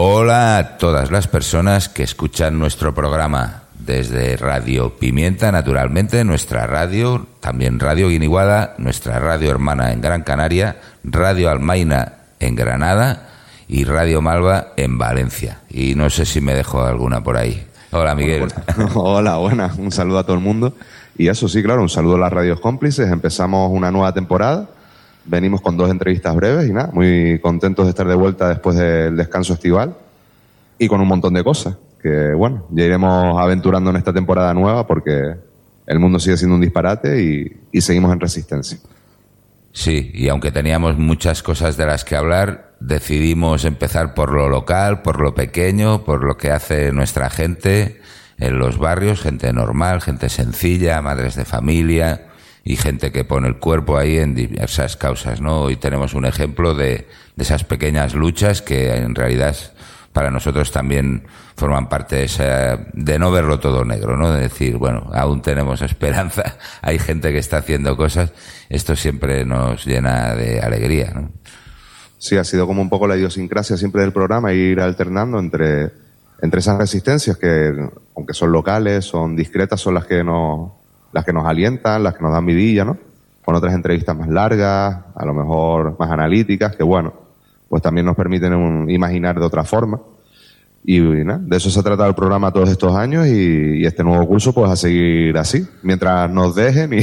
Hola a todas las personas que escuchan nuestro programa desde Radio Pimienta, naturalmente, nuestra radio, también Radio Guiniguada, nuestra radio hermana en Gran Canaria, Radio Almaina en Granada y Radio Malva en Valencia. Y no sé si me dejo alguna por ahí. Hola, Miguel. Hola, buenas. Un saludo a todo el mundo. Y eso sí, claro, un saludo a las radios cómplices. Empezamos una nueva temporada. Venimos con 2 entrevistas breves y nada, muy contentos de estar de vuelta después del descanso estival y con un montón de cosas que, bueno, ya iremos aventurando en esta temporada nueva porque el mundo sigue siendo un disparate y seguimos en resistencia. Sí, y aunque teníamos muchas cosas de las que hablar, decidimos empezar por lo local, por lo pequeño, por lo que hace nuestra gente en los barrios, gente normal, gente sencilla, madres de familia y gente que pone el cuerpo ahí en diversas causas, ¿no? Hoy tenemos un ejemplo de esas pequeñas luchas que en realidad para nosotros también forman parte de no verlo todo negro, ¿no? De decir, bueno, aún tenemos esperanza, hay gente que está haciendo cosas, esto siempre nos llena de alegría, ¿no? Sí, ha sido como un poco la idiosincrasia siempre del programa, ir alternando entre esas resistencias que, aunque son locales, son discretas, son las que nos alientan, las que nos dan vidilla, ¿no? Con otras entrevistas más largas, a lo mejor más analíticas, que bueno, pues también nos permiten imaginar de otra forma. Y nada, de eso se ha tratado el programa todos estos años y este nuevo curso pues a seguir así, mientras nos dejen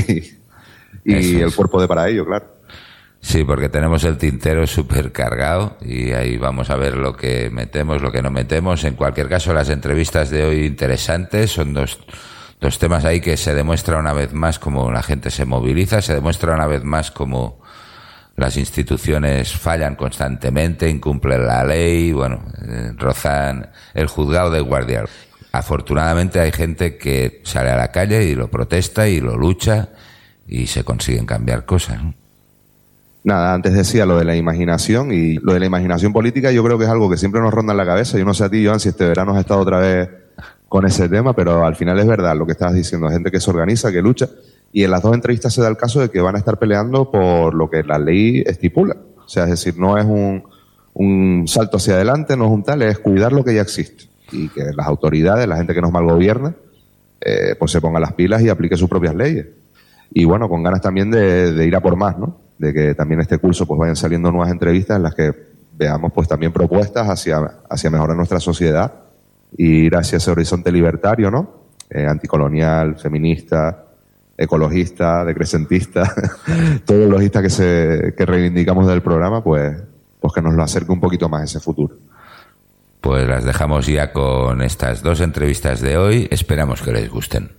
y el cuerpo de para ello, claro. Sí, porque tenemos el tintero súper cargado y ahí vamos a ver lo que metemos, lo que no metemos. En cualquier caso, las entrevistas de hoy interesantes, son dos temas ahí que se demuestra una vez más cómo la gente se moviliza, se demuestra una vez más cómo las instituciones fallan constantemente, incumplen la ley, bueno, rozan el juzgado de guardia. Afortunadamente hay gente que sale a la calle y lo protesta y lo lucha y se consiguen cambiar cosas, ¿no? Nada, antes decía lo de la imaginación y lo de la imaginación política yo creo que es algo que siempre nos ronda en la cabeza. Yo no sé a ti, Joan, si este verano has estado otra vez con ese tema, pero al final es verdad lo que estabas diciendo, gente que se organiza, que lucha, y en las 2 entrevistas se da el caso de que van a estar peleando por lo que la ley estipula. O sea, es decir, no es un salto hacia adelante, no es un tal, es cuidar lo que ya existe. Y que las autoridades, la gente que nos malgobierna, pues se ponga las pilas y aplique sus propias leyes. Y bueno, con ganas también de ir a por más, ¿no? De que también este curso pues vayan saliendo nuevas entrevistas en las que veamos pues también propuestas hacia mejorar nuestra sociedad y ir hacia ese horizonte libertario, ¿no? Anticolonial, feminista, ecologista, decrecentista, todo el logista que reivindicamos del programa, pues que nos lo acerque un poquito más a ese futuro. Pues las dejamos ya con estas 2 entrevistas de hoy, esperamos que les gusten.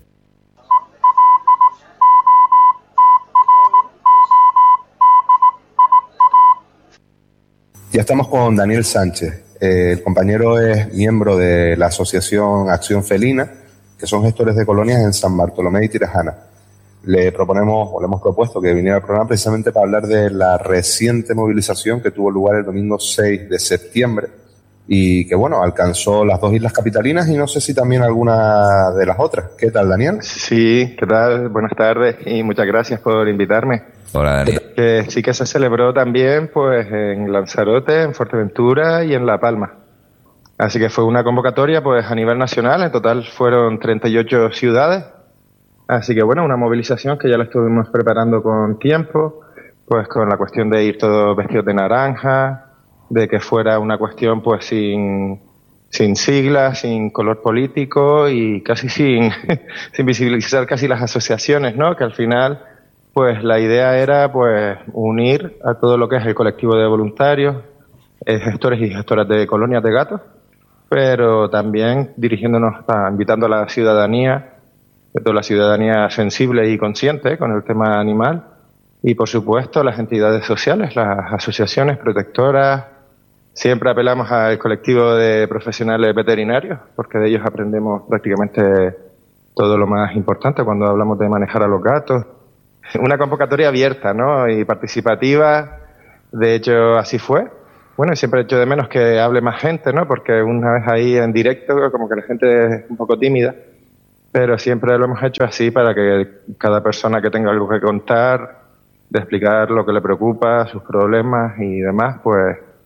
Ya estamos con Daniel Sánchez. El compañero es miembro de la Asociación Acción Felina, que son gestores de colonias en San Bartolomé y Tirajana. Le hemos propuesto que viniera al programa precisamente para hablar de la reciente movilización que tuvo lugar el domingo 6 de septiembre y que, bueno, alcanzó las 2 islas capitalinas y no sé si también alguna de las otras. ¿Qué tal, Daniel? Sí, ¿qué tal? Buenas tardes y muchas gracias por invitarme. Hola, Daniel. Que sí que se celebró también pues en Lanzarote, en Fuerteventura y en La Palma. Así que fue una convocatoria pues a nivel nacional, en total fueron 38 ciudades. Así que bueno, una movilización que ya la estuvimos preparando con tiempo, pues con la cuestión de ir todos vestidos de naranja, de que fuera una cuestión pues sin siglas, sin color político y casi sin visibilizar casi las asociaciones, ¿no? Que al final pues la idea era pues unir a todo lo que es el colectivo de voluntarios, gestores y gestoras de colonias de gatos, pero también invitando a la ciudadanía, toda la ciudadanía sensible y consciente con el tema animal, y por supuesto las entidades sociales, las asociaciones protectoras. Siempre apelamos al colectivo de profesionales veterinarios, porque de ellos aprendemos prácticamente todo lo más importante cuando hablamos de manejar a los gatos. Una convocatoria abierta, ¿no? Y participativa, de hecho así fue. Bueno, y siempre echo de menos que hable más gente, ¿no? Porque una vez ahí en directo, como que la gente es un poco tímida, pero siempre lo hemos hecho así para que cada persona que tenga algo que contar, de explicar lo que le preocupa, sus problemas y demás, pues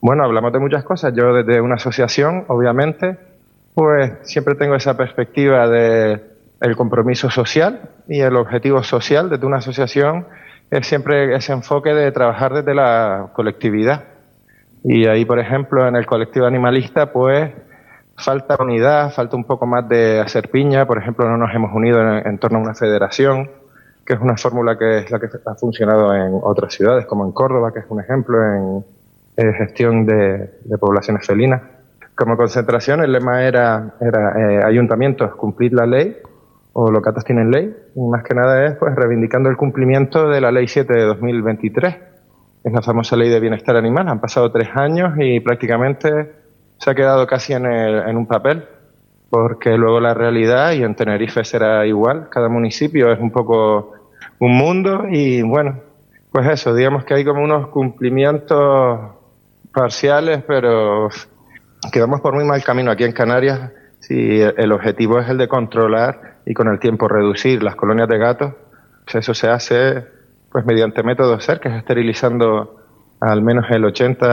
Bueno, hablamos de muchas cosas. Yo desde una asociación, obviamente, pues siempre tengo esa perspectiva de el compromiso social y el objetivo social desde una asociación es siempre ese enfoque de trabajar desde la colectividad. Y ahí, por ejemplo, en el colectivo animalista, pues falta unidad, falta un poco más de hacer piña. Por ejemplo, no nos hemos unido en torno a una federación, que es una fórmula que es la que ha funcionado en otras ciudades, como en Córdoba, que es un ejemplo en gestión de poblaciones felinas. Como concentración, el lema era ayuntamientos, cumplir la ley, o los gatos tienen ley, y más que nada es pues reivindicando el cumplimiento de la Ley 7 de 2023, es la famosa Ley de Bienestar Animal. Han pasado 3 años y prácticamente se ha quedado casi en un papel, porque luego la realidad, y en Tenerife será igual, cada municipio es un poco un mundo, y bueno, pues eso, digamos que hay como unos cumplimientos parciales, pero quedamos por muy mal camino aquí en Canarias. Si el objetivo es el de controlar y con el tiempo reducir las colonias de gatos, pues eso se hace pues mediante métodos SER, que es esterilizando al menos el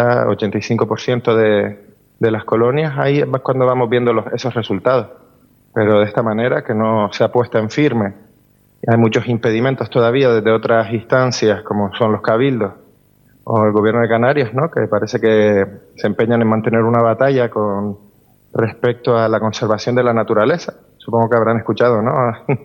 80-85% de las colonias. Ahí es cuando vamos viendo esos resultados. Pero de esta manera, que no se ha puesto en firme. Hay muchos impedimentos todavía desde otras instancias, como son los cabildos o el gobierno de Canarias, ¿no? Que parece que se empeñan en mantener una batalla con respecto a la conservación de la naturaleza. Supongo que habrán escuchado, ¿no?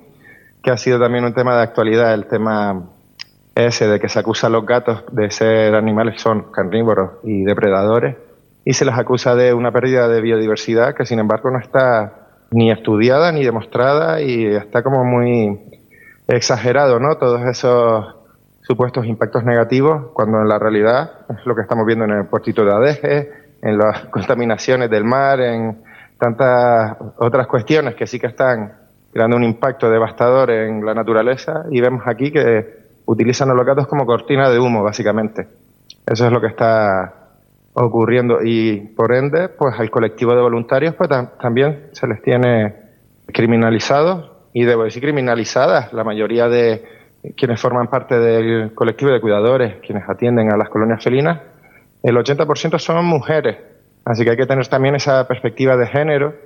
Que ha sido también un tema de actualidad, el tema ese de que se acusa a los gatos de ser animales, son carnívoros y depredadores, y se les acusa de una pérdida de biodiversidad que sin embargo no está ni estudiada ni demostrada, y está como muy exagerado, ¿no? Todos esos supuestos impactos negativos, cuando en la realidad es lo que estamos viendo en el puertito de Adeje, en las contaminaciones del mar, en tantas otras cuestiones que sí que están creando un impacto devastador en la naturaleza, y vemos aquí que utilizan a los gatos como cortina de humo, básicamente. Eso es lo que está ocurriendo, y por ende, pues al colectivo de voluntarios pues también se les tiene criminalizados, y debo decir criminalizadas, la mayoría de quienes forman parte del colectivo de cuidadores, quienes atienden a las colonias felinas, el 80% son mujeres, así que hay que tener también esa perspectiva de género.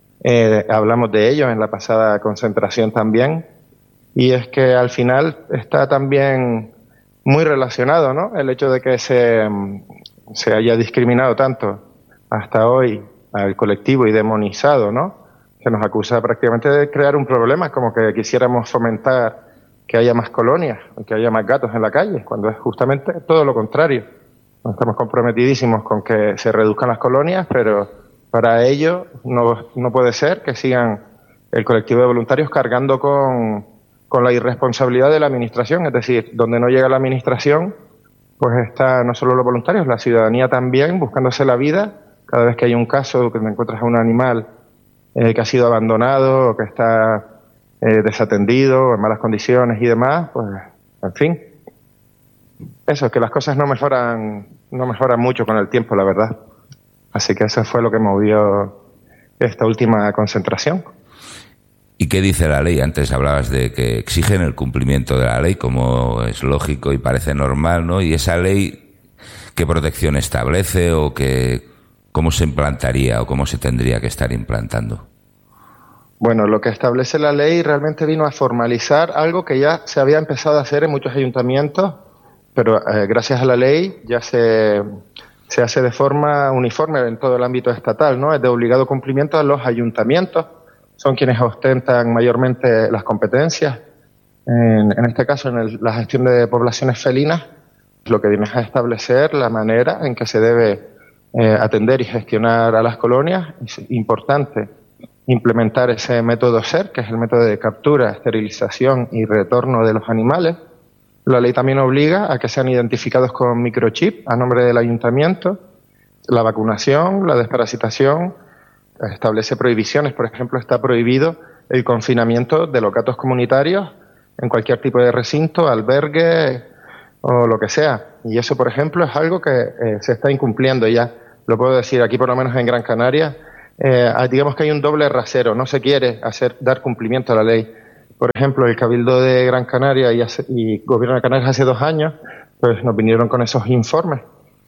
Hablamos de ello en la pasada concentración también, y es que al final está también muy relacionado, ¿no? El hecho de que se haya discriminado tanto hasta hoy al colectivo y demonizado, ¿no? Se nos acusa prácticamente de crear un problema, como que quisiéramos fomentar que haya más colonias, que haya más gatos en la calle, cuando es justamente todo lo contrario. Estamos comprometidísimos con que se reduzcan las colonias, pero para ello no puede ser que sigan el colectivo de voluntarios cargando con la irresponsabilidad de la administración. Es decir, donde no llega la administración, pues está no solo los voluntarios, la ciudadanía también buscándose la vida. Cada vez que hay un caso que te encuentras a un animal que ha sido abandonado o que está desatendido, en malas condiciones y demás, pues en fin. Eso, que las cosas no mejoran mucho con el tiempo, la verdad. Así que eso fue lo que movió esta última concentración. ¿Y qué dice la ley? Antes hablabas de que exigen el cumplimiento de la ley, como es lógico y parece normal, ¿no? ¿Y esa ley qué protección establece o cómo se implantaría o cómo se tendría que estar implantando? Bueno, lo que establece la ley realmente vino a formalizar algo que ya se había empezado a hacer en muchos ayuntamientos, pero gracias a la ley ya se hace de forma uniforme en todo el ámbito estatal, ¿no? Es de obligado cumplimiento a los ayuntamientos, son quienes ostentan mayormente las competencias. En este caso, la gestión de poblaciones felinas, lo que viene es a establecer la manera en que se debe atender y gestionar a las colonias. Es importante implementar ese método SER, que es el método de captura, esterilización y retorno de los animales. La ley también obliga a que sean identificados con microchip a nombre del ayuntamiento. La vacunación, la desparasitación, establece prohibiciones. Por ejemplo, está prohibido el confinamiento de los gatos comunitarios en cualquier tipo de recinto, albergue o lo que sea. Y eso, por ejemplo, es algo que se está incumpliendo ya. Lo puedo decir aquí, por lo menos en Gran Canaria. Digamos que hay un doble rasero, no se quiere dar cumplimiento a la ley. Por ejemplo, el Cabildo de Gran Canaria y Gobierno de Canarias hace 2 años, pues nos vinieron con esos informes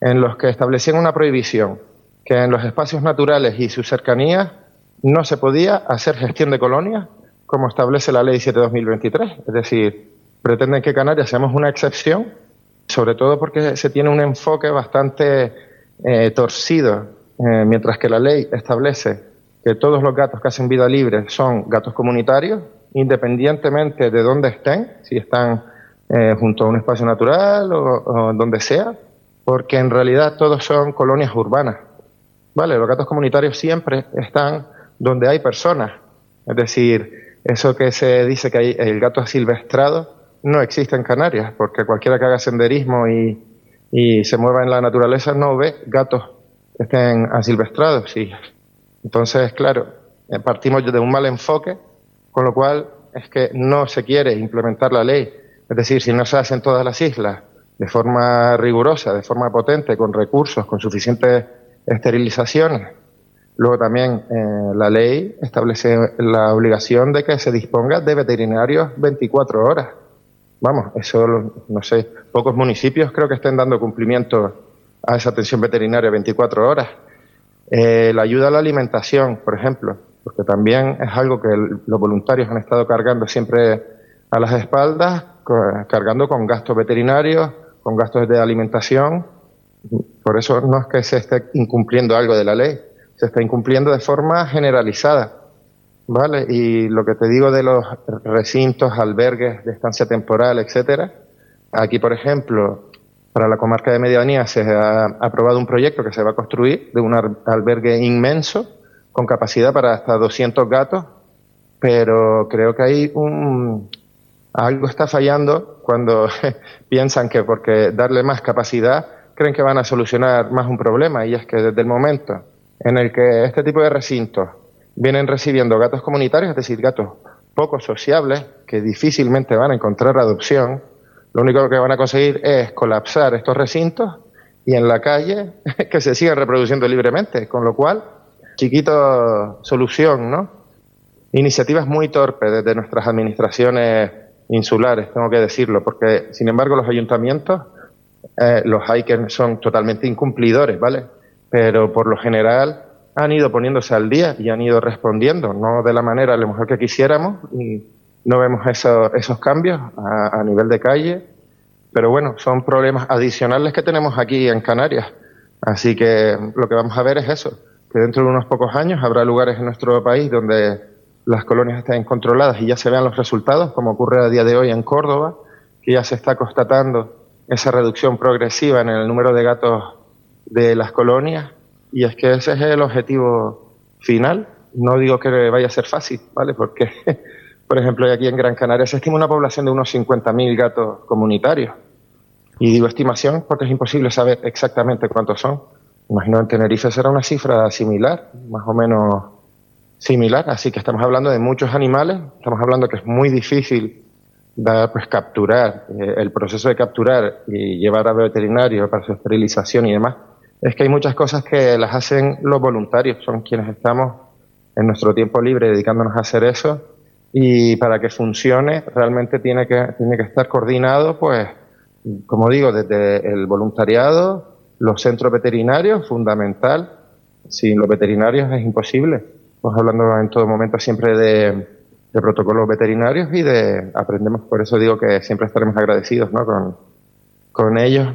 en los que establecían una prohibición, que en los espacios naturales y sus cercanías no se podía hacer gestión de colonias como establece la Ley 7/2023. Es decir, pretenden que Canarias seamos una excepción, sobre todo porque se tiene un enfoque bastante torcido, mientras que la ley establece que todos los gatos que hacen vida libre son gatos comunitarios, independientemente de dónde estén, si están junto a un espacio natural o donde sea, porque en realidad todos son colonias urbanas. Vale, los gatos comunitarios siempre están donde hay personas. Es decir, eso que se dice que hay el gato asilvestrado no existe en Canarias, porque cualquiera que haga senderismo y se mueva en la naturaleza no ve gatos que estén asilvestrados. Sí. Entonces, claro, partimos de un mal enfoque, con lo cual es que no se quiere implementar la ley. Es decir, si no se hace en todas las islas de forma rigurosa, de forma potente, con recursos, con suficientes esterilizaciones. Luego también la ley establece la obligación de que se disponga de veterinarios 24 horas. Vamos, eso, no sé, pocos municipios creo que estén dando cumplimiento a esa atención veterinaria 24 horas. La ayuda a la alimentación, por ejemplo, porque también es algo que los voluntarios han estado cargando siempre a las espaldas, cargando con gastos veterinarios, con gastos de alimentación. Por eso no es que se esté incumpliendo algo de la ley, se está incumpliendo de forma generalizada, ¿vale? Y lo que te digo de los recintos, albergues de estancia temporal, etcétera, aquí, por ejemplo, para la comarca de Medianía se ha aprobado un proyecto que se va a construir de un albergue inmenso con capacidad para hasta 200 gatos, pero creo que hay algo está fallando cuando piensan que porque darle más capacidad creen que van a solucionar más un problema, y es que desde el momento en el que este tipo de recintos vienen recibiendo gatos comunitarios, es decir, gatos poco sociables, que difícilmente van a encontrar adopción, lo único que van a conseguir es colapsar estos recintos y en la calle que se sigan reproduciendo libremente, con lo cual, chiquito solución, ¿no? Iniciativas muy torpes desde nuestras administraciones insulares, tengo que decirlo, porque, sin embargo, los ayuntamientos, los hay que son totalmente incumplidores, ¿vale? Pero por lo general han ido poniéndose al día y han ido respondiendo, no de la manera a lo mejor que quisiéramos, y no vemos esos cambios a nivel de calle, pero bueno, son problemas adicionales que tenemos aquí en Canarias. Así que lo que vamos a ver es eso, que dentro de unos pocos años habrá lugares en nuestro país donde las colonias estén controladas y ya se vean los resultados, como ocurre a día de hoy en Córdoba, que ya se está constatando esa reducción progresiva en el número de gatos de las colonias, y es que ese es el objetivo final. No digo que vaya a ser fácil, ¿vale? Porque, por ejemplo, aquí en Gran Canaria se estima una población de unos 50.000 gatos comunitarios. Y digo estimación porque es imposible saber exactamente cuántos son. Imagino en Tenerife será una cifra similar, más o menos similar. Así que estamos hablando de muchos animales, estamos hablando que es muy difícil capturar, el proceso de capturar y llevar a veterinario para su esterilización y demás. Es que hay muchas cosas que las hacen los voluntarios, son quienes estamos en nuestro tiempo libre dedicándonos a hacer eso, y para que funcione realmente tiene que estar coordinado, pues, como digo, desde el voluntariado, los centros veterinarios, fundamental. Sin los veterinarios es imposible. Estamos hablando en todo momento siempre de protocolos veterinarios y aprendemos, por eso digo que siempre estaremos agradecidos, ¿no? con ellos.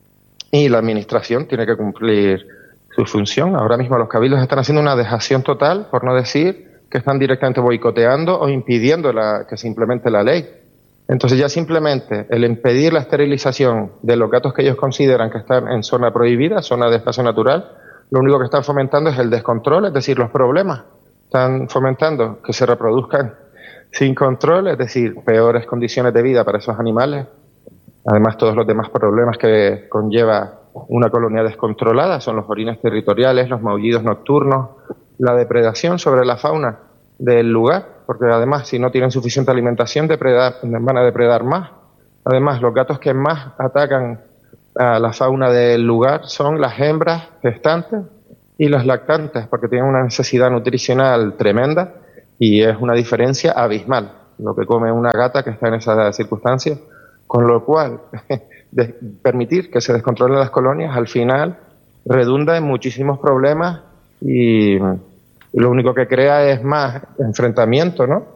Y la administración tiene que cumplir su función. Ahora mismo los cabildos están haciendo una dejación total, por no decir que están directamente boicoteando o impidiendo que se implemente la ley. Entonces ya simplemente el impedir la esterilización de los gatos que ellos consideran que están en zona prohibida, zona de espacio natural, lo único que están fomentando es el descontrol, es decir, los problemas. Están fomentando que se reproduzcan sin control, es decir, peores condiciones de vida para esos animales. Además, todos los demás problemas que conlleva una colonia descontrolada son los orines territoriales, los maullidos nocturnos, la depredación sobre la fauna del lugar, porque además, si no tienen suficiente alimentación, van a depredar más. Además, los gatos que más atacan a la fauna del lugar son las hembras gestantes y las lactantes, porque tienen una necesidad nutricional tremenda y es una diferencia abismal lo que come una gata que está en esa circunstancia. Con lo cual, permitir que se descontrolen las colonias, al final redunda en muchísimos problemas y lo único que crea es más enfrentamiento, ¿no?